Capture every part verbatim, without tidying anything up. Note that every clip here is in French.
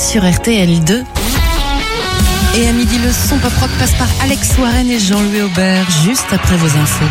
sur R T L deux. Et à midi, le son pop rock passe par Alex Warren et Jean-Louis Aubert, juste après vos infos.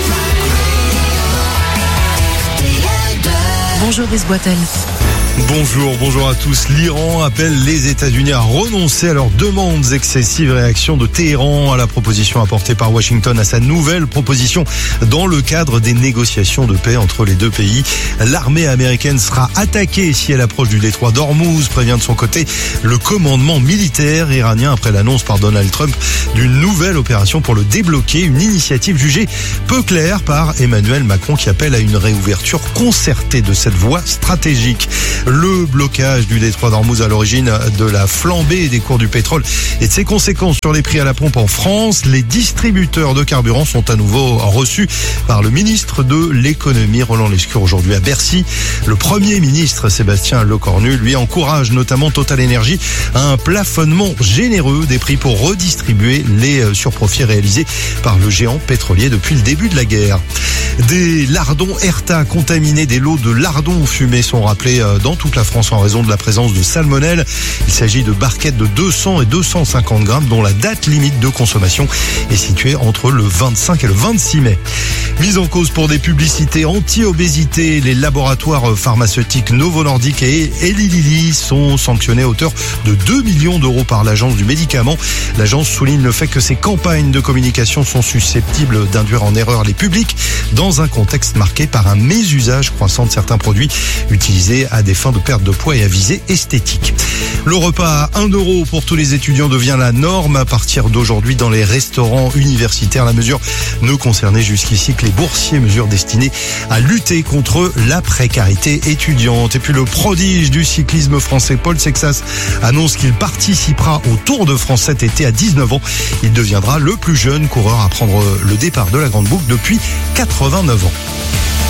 Bonjour Brice Boitel. Bonjour, bonjour à tous. L'Iran appelle les États-Unis à renoncer à leurs demandes excessives. Réaction de Téhéran à la proposition apportée par Washington à sa nouvelle proposition dans le cadre des négociations de paix entre les deux pays. L'armée américaine sera attaquée si elle approche du détroit d'Ormuz, prévient de son côté le commandement militaire iranien après l'annonce par Donald Trump d'une nouvelle opération pour le débloquer. Une initiative jugée peu claire par Emmanuel Macron qui appelle à une réouverture concertée de cette voie stratégique. Le blocage du détroit d'Ormuz à l'origine de la flambée des cours du pétrole et de ses conséquences sur les prix à la pompe en France. Les distributeurs de carburant sont à nouveau reçus par le ministre de l'économie Roland Lescure aujourd'hui à Bercy. Le Premier ministre Sébastien Lecornu lui encourage notamment Total Energy à un plafonnement généreux des prix pour redistribuer les surprofits réalisés par le géant pétrolier depuis le début de la guerre. Des lardons Erta contaminés, des lots de lardons fumés sont rappelés dans toute la France en raison de la présence de salmonelle. Il s'agit de barquettes de deux cents et deux cent cinquante grammes dont la date limite de consommation est située entre le vingt-cinq et le vingt-six mai. Mise en cause pour des publicités anti-obésité, les laboratoires pharmaceutiques Novo Nordisk et Eli Lilly sont sanctionnés à hauteur de deux millions d'euros par l'agence du médicament. L'agence souligne le fait que ces campagnes de communication sont susceptibles d'induire en erreur les publics dans un contexte marqué par un mésusage croissant de certains produits utilisés à des fins de perte de poids et à visée esthétique. Le repas à un euro pour tous les étudiants devient la norme à partir d'aujourd'hui dans les restaurants universitaires. La mesure ne concernait jusqu'ici que les boursiers, mesure destinée à lutter contre la précarité étudiante. Et puis le prodige du cyclisme français, Paul Sexas, annonce qu'il participera au Tour de France cet été à dix-neuf ans. Il deviendra le plus jeune coureur à prendre le départ de la Grande Boucle depuis quatre-vingt-neuf ans.